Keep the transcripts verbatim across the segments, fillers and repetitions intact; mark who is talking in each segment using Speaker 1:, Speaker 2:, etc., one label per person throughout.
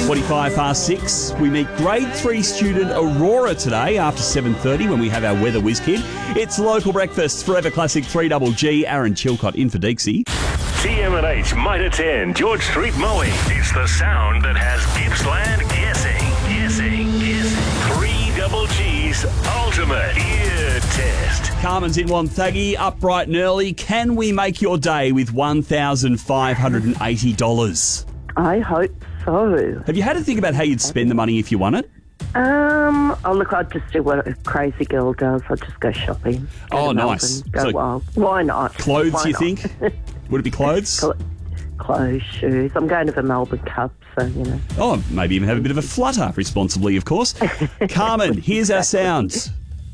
Speaker 1: twenty-five past six. We meet grade three student Aurora today after seven thirty when we have our Weather Whiz Kid. It's Local Breakfast, Forever Classic three double G. Aaron Chilcott in for Dixie.
Speaker 2: T M and H Mitre ten, George Street mowing. It's the sound that has Gippsland guessing, guessing, guessing. three double G's ultimate ear test.
Speaker 1: Carmen's in Wonthaggi, up bright and early. Can we make your day with one thousand five hundred eighty dollars?
Speaker 3: I hope so.
Speaker 1: Have you had to think about how you'd spend the money if you won it?
Speaker 3: Um, oh, look, I'd just do what a crazy girl does. I'd just go shopping. Go
Speaker 1: Oh,
Speaker 3: to
Speaker 1: nice.
Speaker 3: Melbourne, Go
Speaker 1: So-
Speaker 3: wild. Why not?
Speaker 1: Clothes,
Speaker 3: Why
Speaker 1: you
Speaker 3: not?
Speaker 1: think? Would it be clothes?
Speaker 3: Cl- Clothes, shoes. I'm going to the Melbourne Cup, so, you know.
Speaker 1: Oh, maybe even have a bit of a flutter, responsibly, of course. Carmen, here's our sound.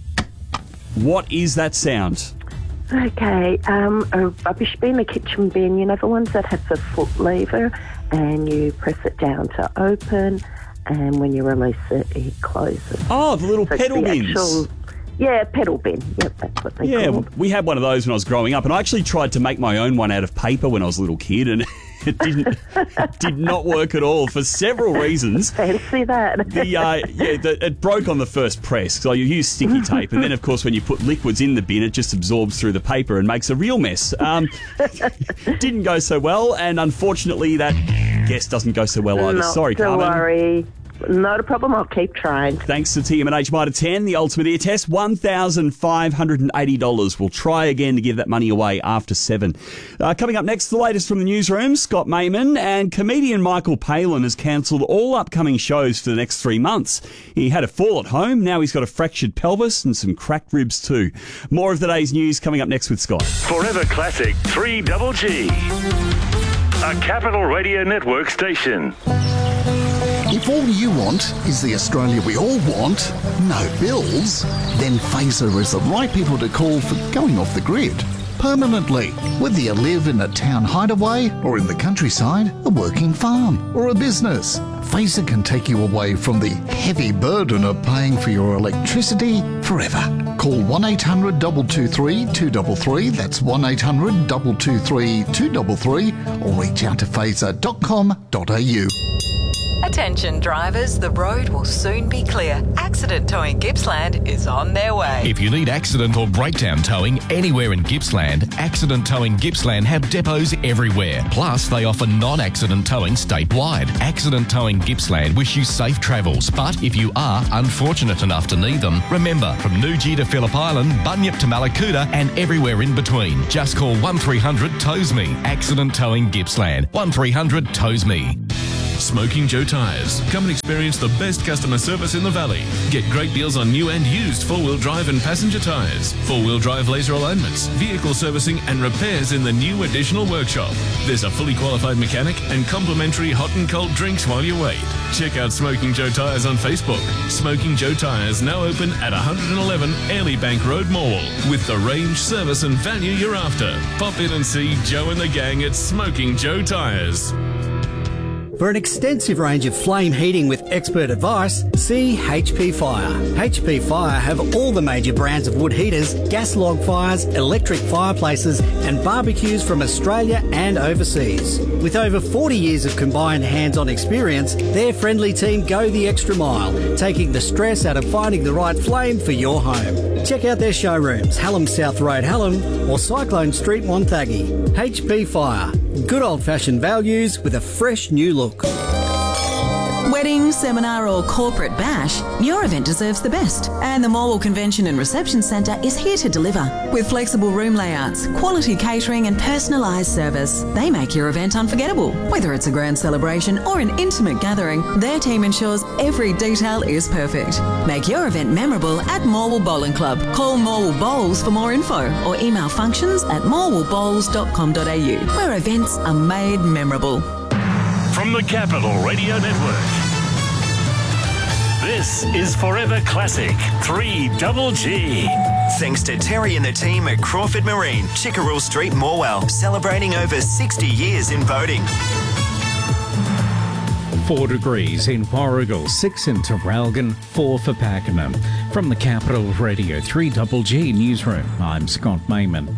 Speaker 1: What is that sound?
Speaker 3: Okay, um, a rubbish bin, a kitchen bin, you know, the ones that have the foot lever, and you press it down to open, and when you release it, it closes.
Speaker 1: Oh, the little
Speaker 3: So it's
Speaker 1: pedal
Speaker 3: the
Speaker 1: bins.
Speaker 3: actual- yeah, pedal bin. Yep, that's what they
Speaker 1: Yeah,
Speaker 3: call it.
Speaker 1: we had one of those when I was growing up, and I actually tried to make my own one out of paper when I was a little kid, and it didn't it did not work at all for several reasons.
Speaker 3: Fancy that.
Speaker 1: The uh, yeah, the, it broke on the first press, so you use sticky tape, and then of course when you put liquids in the bin, it just absorbs through the paper and makes a real mess. Um, didn't go so well, and unfortunately that guess doesn't go so well either.
Speaker 3: Not
Speaker 1: Sorry,
Speaker 3: to
Speaker 1: Carmen.
Speaker 3: worry. Not a problem. I'll keep trying.
Speaker 1: Thanks to T M and H Mitre ten, the ultimate ear test, one thousand five hundred eighty dollars. We'll try again to give that money away after seven. Uh, coming up next, the latest from the newsroom, Scott Mayman, and comedian Michael Palin has cancelled all upcoming shows for the next three months. He had a fall at home, now he's got a fractured pelvis and some cracked ribs too. More of the day's news coming up next with Scott.
Speaker 2: Forever Classic three double G. A Capital Radio Network station.
Speaker 4: If all you want is the Australia we all want, no bills, then Phaser is the right people to call for going off the grid permanently. Whether you live in a town hideaway or in the countryside, a working farm or a business, Phaser can take you away from the heavy burden of paying for your electricity forever. Call one eight hundred two two three two three three, that's one eight hundred two two three two three three, or reach out to phaser dot com dot a u.
Speaker 5: Attention drivers, the road will soon be clear. Accident Towing Gippsland is on their way.
Speaker 6: If you need accident or breakdown towing anywhere in Gippsland, Accident Towing Gippsland have depots everywhere. Plus, they offer non-accident towing statewide. Accident Towing Gippsland wish you safe travels, but if you are unfortunate enough to need them, remember, from Newgee to Phillip Island, Bunyip to Malakuta, and everywhere in between, just call one three hundred tows me. Accident Towing Gippsland. one three hundred tows me.
Speaker 7: Smoking Joe Tyres. Come and experience the best customer service in the valley. Get great deals on new and used four-wheel drive and passenger tyres, four-wheel drive laser alignments, vehicle servicing and repairs in the new additional workshop. There's a fully qualified mechanic and complimentary hot and cold drinks while you wait. Check out Smoking Joe Tyres on Facebook. Smoking Joe Tyres now open at one eleven Airlie Bank Road, Morwell, with the range, service and value you're after. Pop in and see Joe and the gang at Smoking Joe Tyres.
Speaker 8: For an extensive range of flame heating with expert advice, see H P Fire. H P Fire have all the major brands of wood heaters, gas log fires, electric fireplaces and barbecues from Australia and overseas. With over forty years of combined hands-on experience, their friendly team go the extra mile, taking the stress out of finding the right flame for your home. Check out their showrooms, Hallam South Road, Hallam, or Cyclone Street, Wonthaggi. H P Fire. Good old-fashioned values with a fresh new look.
Speaker 9: Wedding, seminar or corporate bash, your event deserves the best. And the Morwell Convention and Reception Centre is here to deliver. With flexible room layouts, quality catering and personalised service, they make your event unforgettable. Whether it's a grand celebration or an intimate gathering, their team ensures every detail is perfect. Make your event memorable at Morwell Bowling Club. Call Morwell Bowls for more info or email functions at morwell bowls dot com dot a u, where events are made memorable.
Speaker 2: From the Capital Radio Network, this is Forever Classic three double G.
Speaker 10: Thanks to Terry and the team at Crawford Marine, Chickerell Street, Morwell, celebrating over sixty years in boating.
Speaker 11: Four degrees in Warragul, six in Traralgon, four for Pakenham. From the Capital Radio three double G Newsroom, I'm Scott Mayman.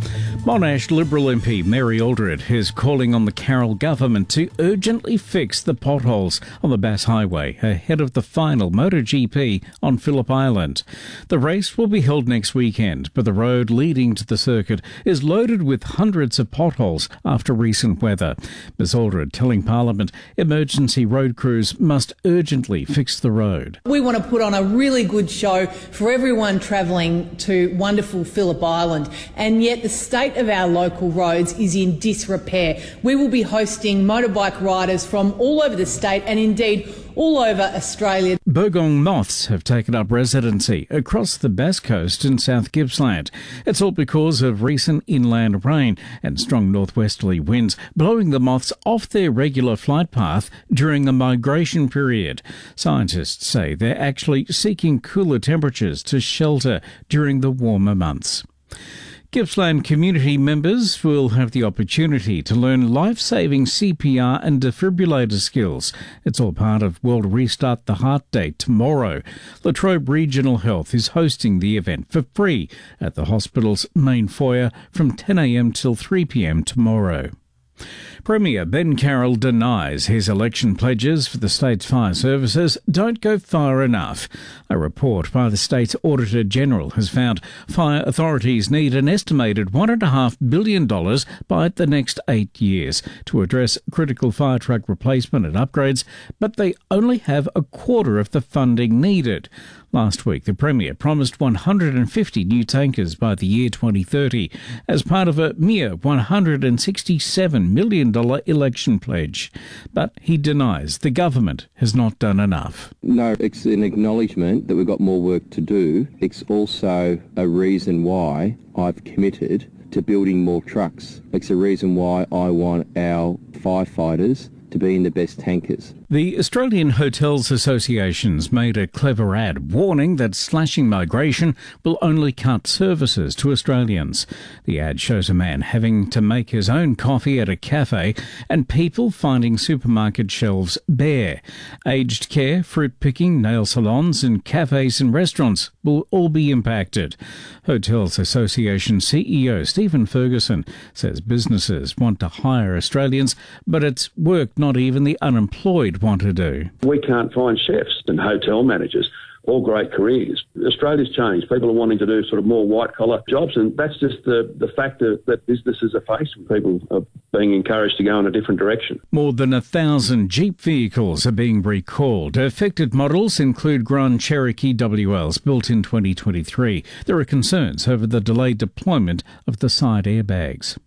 Speaker 11: Monash Liberal M P Mary Aldred is calling on the Carroll government to urgently fix the potholes on the Bass Highway ahead of the final MotoGP on Phillip Island. The race will be held next weekend, but the road leading to the circuit is loaded with hundreds of potholes after recent weather. Miz Aldred telling Parliament emergency road crews must urgently fix the road.
Speaker 12: We want to put on a really good show for everyone travelling to wonderful Phillip Island, and yet the state of our local roads is in disrepair. We will be hosting motorbike riders from all over the state and indeed all over Australia.
Speaker 11: Burgong moths have taken up residency across the Bass Coast in South Gippsland. It's all because of recent inland rain and strong northwesterly winds blowing the moths off their regular flight path during the migration period. Scientists say they're actually seeking cooler temperatures to shelter during the warmer months. Gippsland community members will have the opportunity to learn life-saving C P R and defibrillator skills. It's all part of World Restart the Heart Day tomorrow. Latrobe Regional Health is hosting the event for free at the hospital's main foyer from ten a m till three p m tomorrow. Premier Ben Carroll denies his election pledges for the state's fire services don't go far enough. A report by the state's Auditor General has found fire authorities need an estimated one point five billion dollars by the next eight years to address critical fire truck replacement and upgrades, but they only have a quarter of the funding needed. Last week, the Premier promised one hundred fifty new tankers by the year twenty thirty as part of a mere one hundred sixty-seven million dollars election pledge. But he denies the government has not done enough.
Speaker 13: No, it's an acknowledgement that we've got more work to do. It's also a reason why I've committed to building more trucks. It's a reason why I want our firefighters to be in the best tankers.
Speaker 11: The Australian Hotels Association's made a clever ad warning that slashing migration will only cut services to Australians. The ad shows a man having to make his own coffee at a cafe and people finding supermarket shelves bare. Aged care, fruit picking, nail salons and cafes and restaurants will all be impacted. Hotels Association C E O Stephen Ferguson says businesses want to hire Australians, but it's work not even the unemployed want to do.
Speaker 14: We can't find chefs and hotel managers, all great careers. Australia's changed. People are wanting to do sort of more white-collar jobs, and that's just the, the factor that businesses are facing. People are being encouraged to go in a different direction.
Speaker 11: More than a thousand Jeep vehicles are being recalled. Affected models include Grand Cherokee W Ls built in twenty twenty-three. There are concerns over the delayed deployment of the side airbags.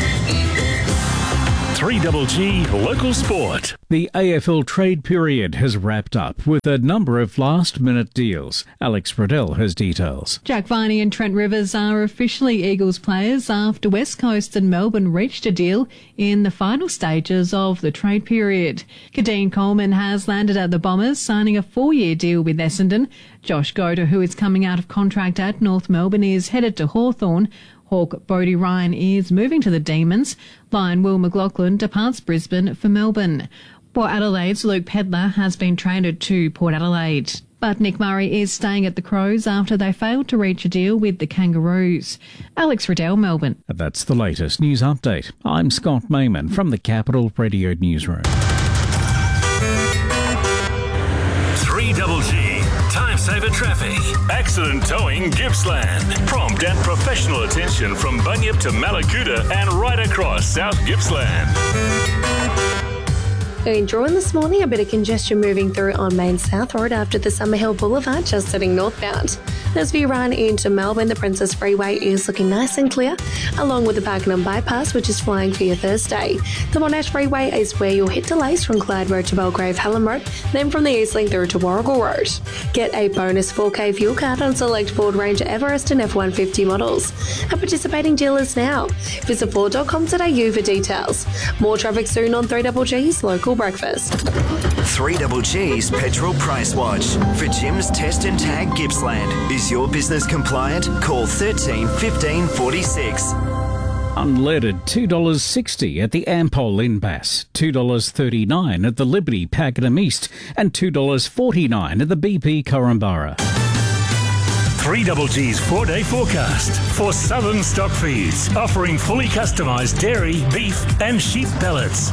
Speaker 2: three G G Local Sport.
Speaker 11: The A F L trade period has wrapped up with a number of last-minute deals. Alex Riddell has details.
Speaker 15: Jack Viney and Trent Rivers are officially Eagles players after West Coast and Melbourne reached a deal in the final stages of the trade period. Kadeen Coleman has landed at the Bombers, signing a four-year deal with Essendon. Josh Goder, who is coming out of contract at North Melbourne, is headed to Hawthorn. Hawk Bodie Ryan is moving to the Demons. Lion Will McLaughlin departs Brisbane for Melbourne. Port Adelaide's Luke Pedler has been traded to Port Adelaide. But Nick Murray is staying at the Crows after they failed to reach a deal with the Kangaroos. Alex Riddell, Melbourne.
Speaker 11: That's the latest news update. I'm Scott Mayman from the Capital Radio Newsroom.
Speaker 2: three G G Time Saver Traffic. Accident Towing Gippsland. Prompt and professional attention from Bunyip to Malakuta and right across South Gippsland.
Speaker 16: Enjoying this morning, a bit of congestion moving through on Main South Road after the Summerhill Boulevard, just heading northbound. As we run into Melbourne, the Princess Freeway is looking nice and clear, along with the Pakenham Bypass, which is flying for your Thursday. The Monash Freeway is where you'll hit delays from Clyde Road to Belgrave Hallam Road, then from the Eastlink through to Warrigal Road. Get a bonus four K fuel card on select Ford Ranger Everest and F one fifty models. At participating dealers now. Visit ford dot com dot a u for details. More traffic soon on three G G's Local Breakfast.
Speaker 10: three G G's Petrol Price Watch. For Jim's Test and Tag Gippsland. Is your business compliant? Call thirteen fifteen forty-six.
Speaker 11: Unleaded two dollars sixty at the Ampol in Bass, two dollars thirty-nine at the Liberty Pakenham East, and two dollars forty-nine at the B P Korumburra.
Speaker 2: three G's four-day forecast for Southern Stock Feeds, offering fully customised dairy, beef and sheep pellets.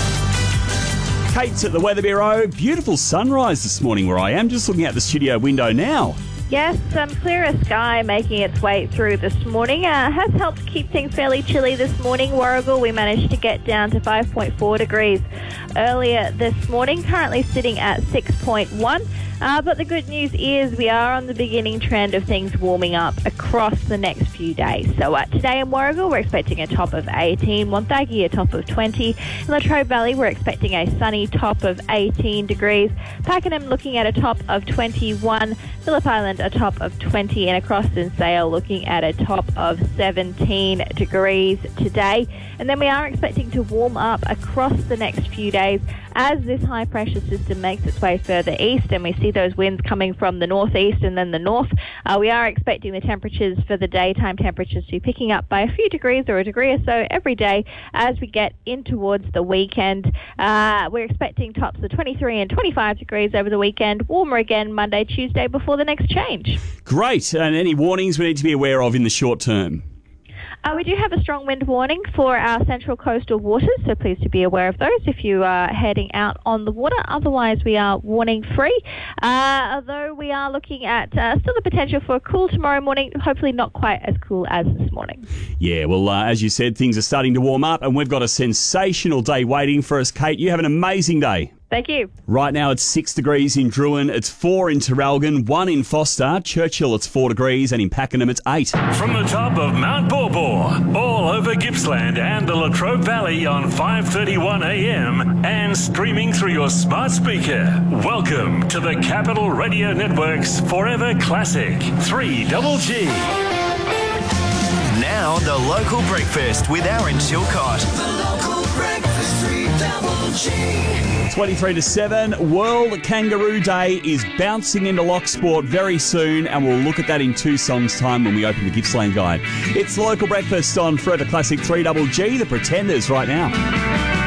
Speaker 1: Kate's at the Weather Bureau. Beautiful sunrise this morning where I am. Just looking out the studio window now.
Speaker 17: Yes, some clearer sky making its way through this morning uh, has helped keep things fairly chilly this morning. Warragul, we managed to get down to five point four degrees earlier this morning, currently sitting at six point one. Uh, but the good news is we are on the beginning trend of things warming up across the next few days. So uh, today in Warragul, we're expecting a top of eighteen, Wonthaggi a top of twenty, in Latrobe Valley we're expecting a sunny top of eighteen degrees, Pakenham looking at a top of twenty-one, Phillip Island a top of twenty, and across in Sale looking at a top of seventeen degrees today. And then we are expecting to warm up across the next few days as this high pressure system makes its way further east and we see those winds coming from the northeast and then the north. Uh, we are expecting the temperatures for the daytime temperatures to be picking up by a few degrees or a degree or so every day as we get in towards the weekend. Uh, we're expecting tops of twenty-three and twenty-five degrees over the weekend, warmer again Monday, Tuesday before the next change.
Speaker 1: Great. And any warnings we need to be aware of in the short term?
Speaker 17: Uh, we do have a strong wind warning for our central coastal waters, so please to be aware of those if you are heading out on the water. Otherwise, we are warning free, uh, although we are looking at uh, still the potential for a cool tomorrow morning, hopefully not quite as cool as this morning.
Speaker 1: Yeah, well, uh, as you said, things are starting to warm up and we've got a sensational day waiting for us. Kate, you have an amazing day.
Speaker 17: Thank you.
Speaker 1: Right now it's six degrees in Druin, it's four in Terralgan, one in Foster, Churchill it's four degrees, and in Pakenham it's eight.
Speaker 2: From the top of Mount Baw, all over Gippsland and the Latrobe Valley on five thirty-one a m and streaming through your smart speaker. Welcome to the Capital Radio Network's Forever Classic three G.
Speaker 10: Now the local breakfast with Aaron Chilcott.
Speaker 18: The local breakfast three G.
Speaker 1: twenty-three to seven, World Kangaroo Day is bouncing into Locksport very soon, and we'll look at that in two songs' time when we open the Gippsland Guide. It's the local breakfast on Forever Classic three G, The Pretenders right now.